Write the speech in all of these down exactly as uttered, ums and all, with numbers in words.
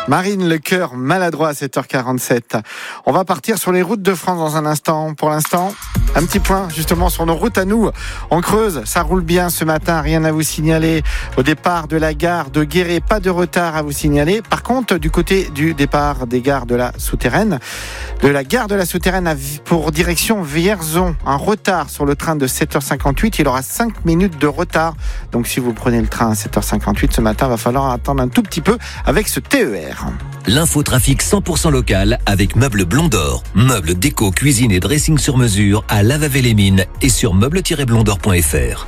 Marine, le cœur maladroit à sept heures quarante-sept. On va partir sur les routes de France dans un instant. Pour l'instant, un petit point justement sur nos routes à nous. En Creuse, ça roule bien ce matin, rien à vous signaler. Au départ de la gare de Guéret, pas de retard à vous signaler. Par contre, du côté du départ des gares de la Souterraine, de la gare de la Souterraine pour direction Vierzon, un retard sur le train de sept heures cinquante-huit. Il aura cinq minutes de retard. Donc si vous prenez le train à sept heures cinquante-huit ce matin, il va falloir attendre un tout petit peu avec ce T E R. L'infotrafic cent pour cent local avec Meubles Blondor. Meubles déco, cuisine et dressing sur mesure à Lavavé-les-Mines et sur meubles tiret blondor point f r.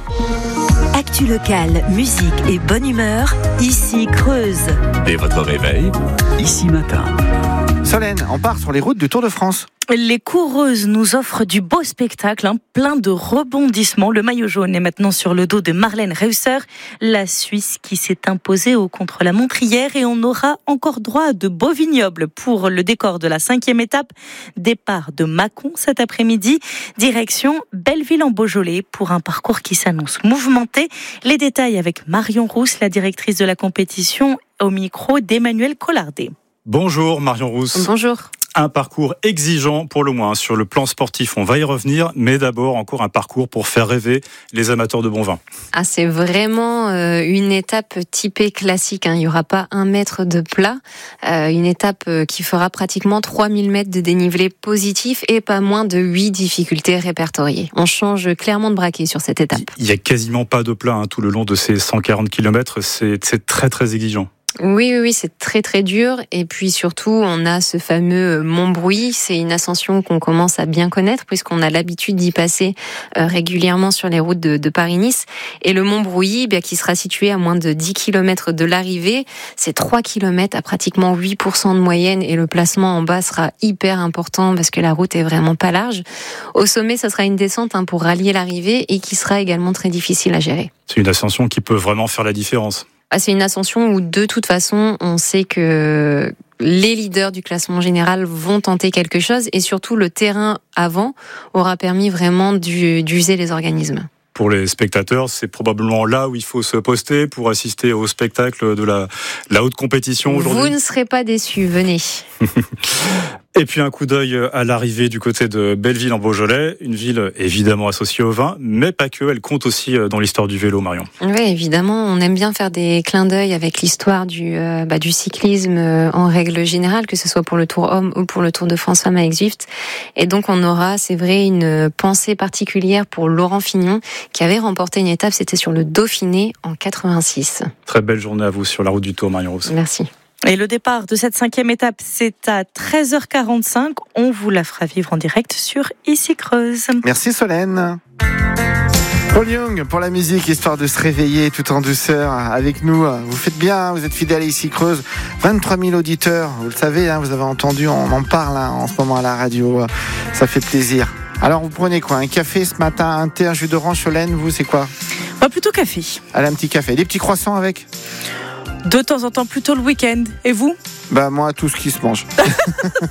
Actu locale, musique et bonne humeur, ici Creuse. Dès votre réveil, ici matin. Solène, on part sur les routes du Tour de France. Les coureuses nous offrent du beau spectacle, hein, plein de rebondissements. Le maillot jaune est maintenant sur le dos de Marlène Reusser, la Suisse qui s'est imposée au contre-la-montre hier, et on aura encore droit à de beaux vignobles pour le décor de la cinquième étape. Départ de Mâcon cet après-midi, direction Belleville-en-Beaujolais pour un parcours qui s'annonce mouvementé. Les détails avec Marion Rousse, la directrice de la compétition, au micro d'Emmanuel Collardet. Bonjour Marion Rousse. Bonjour. Un parcours exigeant pour le moins sur le plan sportif, on va y revenir, mais d'abord encore un parcours pour faire rêver les amateurs de bon vin. Ah, c'est vraiment euh, une étape typée classique, hein. Il n'y aura pas un mètre de plat, euh, une étape euh, qui fera pratiquement trois mille mètres de dénivelé positif et pas moins de huit difficultés répertoriées. On change clairement de braquet sur cette étape. Il n'y a quasiment pas de plat hein, tout le long de ces cent quarante kilomètres, c'est, c'est très très exigeant. Oui, oui, oui, c'est très très dur. Et puis surtout, on a ce fameux Montbrouilly. C'est une ascension qu'on commence à bien connaître puisqu'on a l'habitude d'y passer euh, régulièrement sur les routes de, de Paris-Nice. Et le Montbrouilly, bien, qui sera situé à moins de dix kilomètres de l'arrivée, c'est trois kilomètres à pratiquement huit pour cent de moyenne. Et le placement en bas sera hyper important parce que la route est vraiment pas large. Au sommet, ça sera une descente hein, pour rallier l'arrivée et qui sera également très difficile à gérer. C'est une ascension qui peut vraiment faire la différence. Ah, c'est une ascension où, de toute façon, on sait que les leaders du classement général vont tenter quelque chose et surtout le terrain avant aura permis vraiment d'user les organismes. Pour les spectateurs, c'est probablement là où il faut se poster pour assister au spectacle de la, la haute compétition aujourd'hui. Vous ne serez pas déçus, venez. Et puis un coup d'œil à l'arrivée du côté de Belleville-en-Beaujolais, une ville évidemment associée au vin, mais pas que, elle compte aussi dans l'histoire du vélo, Marion. Oui, évidemment, on aime bien faire des clins d'œil avec l'histoire du, euh, bah, du cyclisme euh, en règle générale, que ce soit pour le Tour Homme ou pour le Tour de France Femmes avec Zwift. Et donc on aura, c'est vrai, une pensée particulière pour Laurent Fignon, qui avait remporté une étape, c'était sur le Dauphiné en quatre-vingt-six. Très belle journée à vous sur la route du Tour, Marion Rousse. Merci. Et le départ de cette cinquième étape, c'est à treize heures quarante-cinq. On vous la fera vivre en direct sur Ici Creuse. Merci Solène. Paul Young pour la musique, histoire de se réveiller tout en douceur avec nous. Vous faites bien, vous êtes fidèles ici Creuse. vingt-trois mille auditeurs, vous le savez, hein, vous avez entendu, on en parle hein, en ce moment à la radio. Ça fait plaisir. Alors vous prenez quoi? Un café ce matin, un thé, un jus d'orange, Solène, vous c'est quoi? Bah, plutôt café. Allez, un petit café. Des petits croissants avec? De temps en temps, plutôt le week-end. Et vous? Bah moi, tout ce qui se mange.